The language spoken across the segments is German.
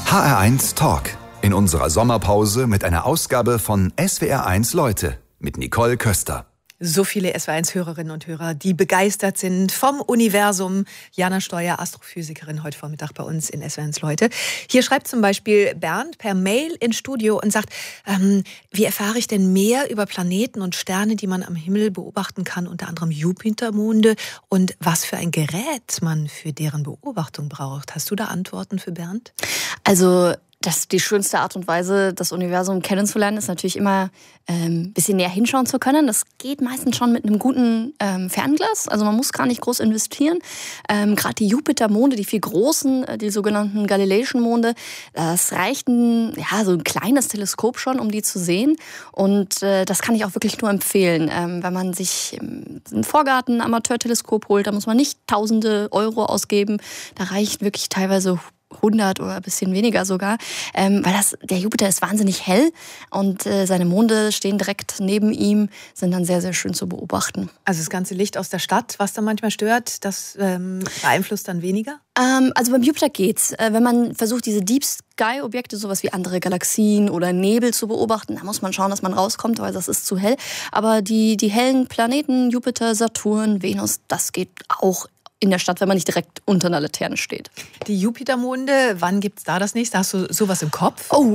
HR1 Talk. In unserer Sommerpause mit einer Ausgabe von SWR1 Leute mit Nicole Köster. So viele SWR1-Hörerinnen und Hörer, die begeistert sind vom Universum. Jana Steuer, Astrophysikerin, heute Vormittag bei uns in SWR1 Leute. Hier schreibt zum Beispiel Bernd per Mail ins Studio und sagt, wie erfahre ich denn mehr über Planeten und Sterne, die man am Himmel beobachten kann, unter anderem Jupitermonde, und was für ein Gerät man für deren Beobachtung braucht? Hast du da Antworten für Bernd? Also die schönste Art und Weise, das Universum kennenzulernen, ist natürlich immer ein bisschen näher hinschauen zu können. Das geht meistens schon mit einem guten Fernglas. Also man muss gar nicht groß investieren. Gerade die Jupitermonde, die viel großen, die sogenannten Galileischen Monde, das reicht so ein kleines Teleskop schon, um die zu sehen. Und das kann ich auch wirklich nur empfehlen. Wenn man sich im Vorgarten ein Amateurteleskop holt, da muss man nicht Tausende Euro ausgeben. Da reicht wirklich teilweise 100 oder ein bisschen weniger sogar, weil der Jupiter ist wahnsinnig hell und seine Monde stehen direkt neben ihm, sind dann sehr, sehr schön zu beobachten. Also das ganze Licht aus der Stadt, was dann manchmal stört, das beeinflusst dann weniger? Also beim Jupiter geht's. Wenn man versucht, diese Deep Sky-Objekte, sowas wie andere Galaxien oder Nebel zu beobachten, da muss man schauen, dass man rauskommt, weil das ist zu hell. Aber die hellen Planeten, Jupiter, Saturn, Venus, das geht auch in der Stadt, wenn man nicht direkt unter einer Laterne steht. Die Jupitermonde, wann gibt's da das nächste? Hast du sowas im Kopf? Oh,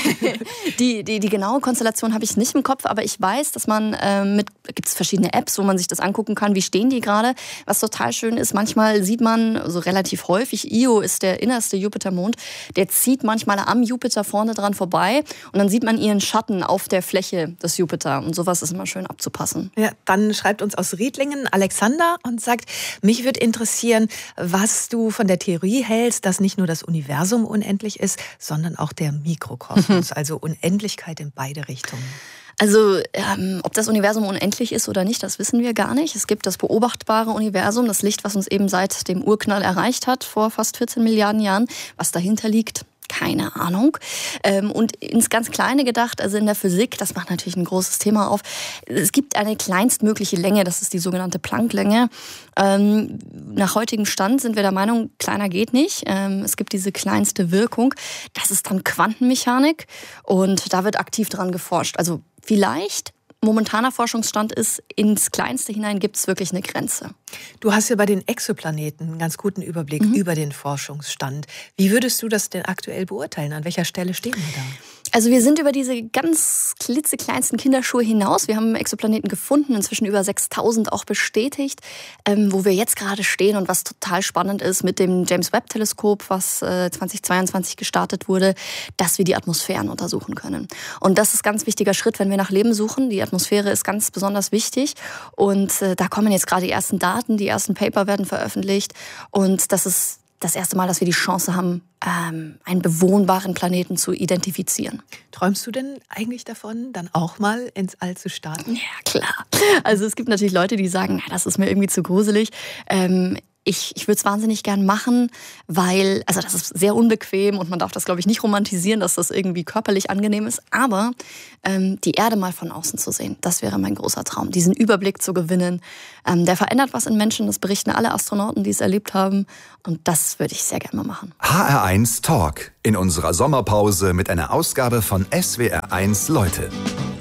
die genaue Konstellation habe ich nicht im Kopf, aber ich weiß, dass man gibt's verschiedene Apps, wo man sich das angucken kann, wie stehen die gerade. Was total schön ist, manchmal sieht man, also relativ häufig, Io ist der innerste Jupitermond, der zieht manchmal am Jupiter vorne dran vorbei und dann sieht man ihren Schatten auf der Fläche des Jupiter und sowas ist immer schön abzupassen. Ja, dann schreibt uns aus Riedlingen Alexander und sagt, mich würde interessieren, was du von der Theorie hältst, dass nicht nur das Universum unendlich ist, sondern auch der Mikrokosmos, also Unendlichkeit in beide Richtungen. Also ob das Universum unendlich ist oder nicht, das wissen wir gar nicht. Es gibt das beobachtbare Universum, das Licht, was uns eben seit dem Urknall erreicht hat, vor fast 14 Milliarden Jahren. Was dahinter liegt, keine Ahnung. Und ins ganz Kleine gedacht, also in der Physik, das macht natürlich ein großes Thema auf. Es gibt eine kleinstmögliche Länge, das ist die sogenannte Planck-Länge. Nach heutigem Stand sind wir der Meinung, kleiner geht nicht. Es gibt diese kleinste Wirkung. Das ist dann Quantenmechanik und da wird aktiv dran geforscht. Also vielleicht, momentaner Forschungsstand ist, ins Kleinste hinein gibt es wirklich eine Grenze. Du hast ja bei den Exoplaneten einen ganz guten Überblick über den Forschungsstand. Wie würdest du das denn aktuell beurteilen? An welcher Stelle stehen wir da? Also wir sind über diese ganz klitzekleinsten Kinderschuhe hinaus. Wir haben Exoplaneten gefunden, inzwischen über 6000 auch bestätigt. Wo wir jetzt gerade stehen und was total spannend ist mit dem James-Webb-Teleskop, was 2022 gestartet wurde, dass wir die Atmosphären untersuchen können. Und das ist ein ganz wichtiger Schritt, wenn wir nach Leben suchen. Die Atmosphäre ist ganz besonders wichtig. Und da kommen jetzt gerade die ersten Daten, die ersten Paper werden veröffentlicht. Und das ist das erste Mal, dass wir die Chance haben, einen bewohnbaren Planeten zu identifizieren. Träumst du denn eigentlich davon, dann auch mal ins All zu starten? Ja, klar. Also es gibt natürlich Leute, die sagen, das ist mir irgendwie zu gruselig. Ich würde es wahnsinnig gern machen, weil, also das ist sehr unbequem und man darf das, glaube ich, nicht romantisieren, dass das irgendwie körperlich angenehm ist. Aber die Erde mal von außen zu sehen, das wäre mein großer Traum. Diesen Überblick zu gewinnen, der verändert was in Menschen. Das berichten alle Astronauten, die es erlebt haben. Und das würde ich sehr gerne mal machen. HR1 Talk in unserer Sommerpause mit einer Ausgabe von SWR1 Leute.